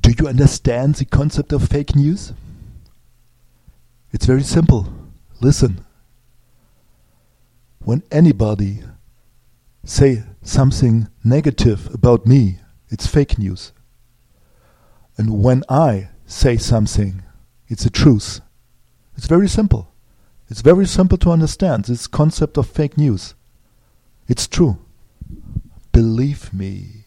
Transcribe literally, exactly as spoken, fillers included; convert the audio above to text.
Do you understand the concept of fake news? It's very simple. Listen. When anybody say something negative about me, it's fake news. And when I say something, it's a truth. It's very simple. It's very simple to understand this concept of fake news. It's true. Believe me.